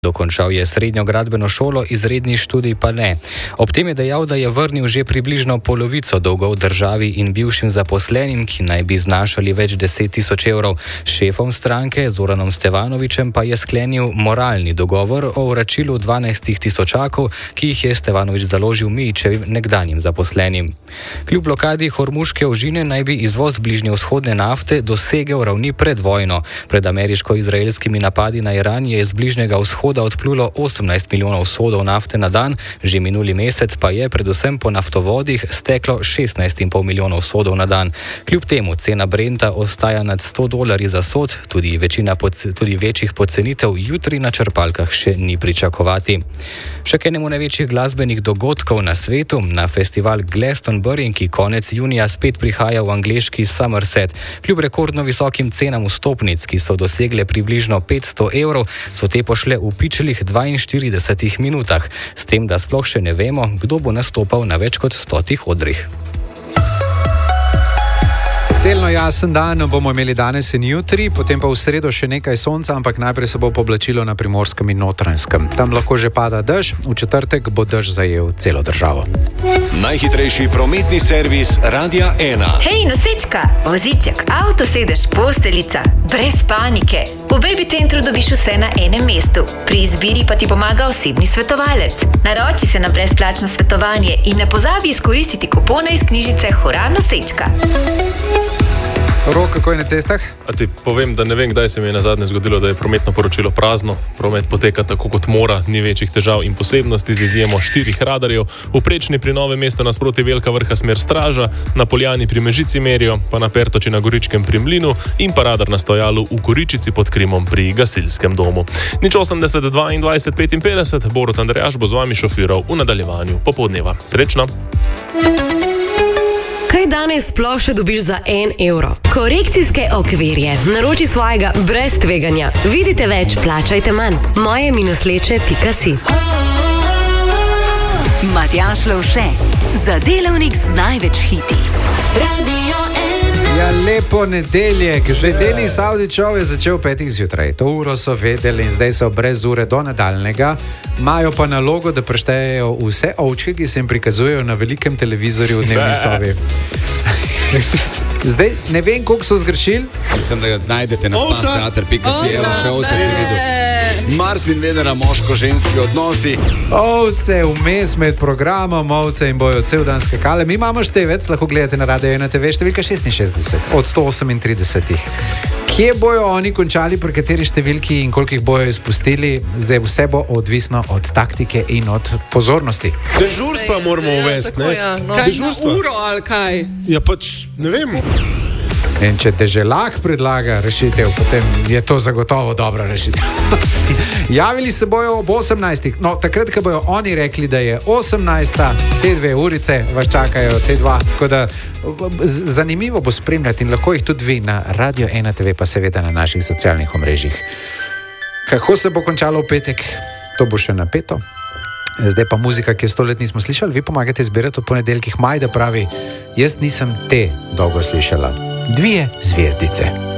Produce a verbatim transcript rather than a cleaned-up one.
Dokončal je srednjo gradbeno šolo, izredni študij pa ne. Ob tem je dejal, da je vrnil že približno polovico dolgov državi in bivšim zaposlenim, ki naj bi znašali več deset tisoč evrov. Šefom stranke Zoranom Stevanovićem pa je sklenil moralni dogovor o vračilu dvanajst tisočakov, ki jih je Stevanović založil Mijićevim nekdanjim zaposlenim. Kljub blokadi Hormuške ožine naj bi izvoz bližnjevzhodne nafte dosegel ravni pred vojno. Pred ameriško-izraelskimi napadi na Iran je iz bližnjega vzhoda odplulo osemnajst milijonov sodov nafte na dan, že minuli mesec pa je predvsem po naftovodih steklo šestnajst in pol milijonov sodov na dan. Kljub temu cena Brenta ostaja nad sto dolarji za sod, tudi, večina, tudi večjih pocenitev jutri na črpalkah še ni pričakovati. Še k enemu največjih glasbenih dogodkov na svetu, na festival Glastonbury, ki konec junija spet prihaja v angleški Somerset. Kljub rekordno visokim cenam vstopnic, ki so dosegle približno petsto evrov, so te pošle v pičlih dvainštiridesetih minutah, s tem, da sploh še ne vemo, kdo bo nastopal na več kot stotih odrih. Delno jasen dan bomo imeli danes in jutri, potem pa v sredo še nekaj sonca, ampak najprej se bo poblačilo na Primorskem in Notranjskem. Tam lahko že pada dež, v četrtek bo dež zajel celo državo. Najhitrejši prometni servis Radia ena. Hej, nosečka, voziček, avto sedež, posteljica, brez panike. V Baby Centru dobiš vse na enem mestu. Pri izbiri pa ti pomaga osebni svetovalec. Naroči se na brezplačno svetovanje in ne pozabi izkoristiti kupona iz knjižice Hura nosečka. Rok, kako je na cestah? A ti povem, da ne vem, kdaj se mi je nazadnje zgodilo, da je prometno poročilo prazno. Promet poteka tako kot mora, ni večjih težav in posebnosti z izjemo štirih radarjev. V Prečni pri Novem mestu nasproti Velika Vrha smer Straža, na Poljani pri Mežici merijo, pa na Pertoči na Goričkem pri Mlinu in pa radar na stojalu v Goričici pod Krimom pri gasilskem domu. Nič osemdeset dvaindvajset petinpetdeset, Borut Andrejaš bo z vami šofiral v nadaljevanju popoldneva. Srečno! Kaj danes sploh še dobiš za en evro? Korekcijske okvirje. Naroči svojega brez tveganja. Vidite več, plačajte manj. moje minusleče pika si. Matjaž Lovše, za delavnik z največ hiti. Radio ena. Ja, lepo nedeljek. Že Denis Avdićov je začel petih zjutraj. To uro so vedeli in zdaj so brez ure do nadaljnega. Imajo pa nalogo, da preštejejo vse ovčke, ki se jim prikazujejo na velikem televizorju v dnevni sobi. Zdaj, ne vem, koliko so zgrešili. Mislim, da ga najdete na spanteater pika si. Evo, še ovce si videl. Mars in Venera, moško-ženski odnosi. Ovce, vmes med programom, ovce in bojo cel dan skakale. Mi imamo števec, lahko gledate na Radio ena te ve, številka šestinšestdeset od sto osemintridesetih. Kje bojo oni končali, pri kateri številki in koliko jih bojo izpustili, zdaj vse bo odvisno od taktike in od pozornosti. Dežurstva moramo uvesti, ne? Ja, no. Kaj na uro ali kaj? Ja, pač, ne vem. In če Deželak predlaga rešitev, potem je to zagotovo dobra rešitev. Javili se bojo ob osemnajstih. No, takrat, ko bojo oni rekli, da je osemnajsta, te dve urice vas čakajo, te dva. Tako da zanimivo bo spremljati in lahko jih tudi vi na Radio ena te ve, pa seveda na naših socialnih omrežjih. Kako se bo končalo v petek? To bo še napeto. Zdaj pa muzika, ki je sto let nismo slišali. Vi pomagate zbirati v ponedeljkih. Majda pravi, jaz nisem te dolgo slišala. Dvije zvezdice.